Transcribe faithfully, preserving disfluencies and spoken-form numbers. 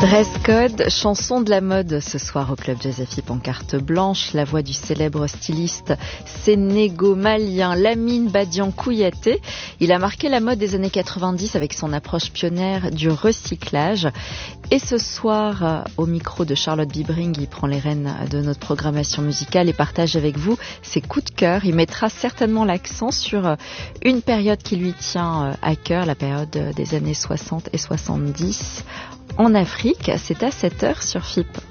Dress code, chanson de la mode ce soir au Club Jazz F I P en carte blanche. La voix du célèbre styliste sénégo-malien Lamine Badian Kouyaté. Il a marqué la mode des années quatre-vingt-dix avec son approche pionnière du recyclage. Et ce soir, au micro de Charlotte Bibring, il prend les rênes de notre programmation musicale et partage avec vous ses coups de cœur. Il mettra certainement l'accent sur une période qui lui tient à cœur, la période des années soixante et soixante-dix. En Afrique, c'est à sept heures sur F I P.